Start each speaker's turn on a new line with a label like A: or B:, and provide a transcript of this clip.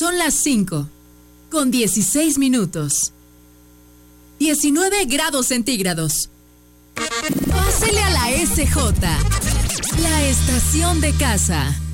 A: Son las 5, con 16 minutos. 19 grados centígrados. Pásele a la SJ, la estación de casa.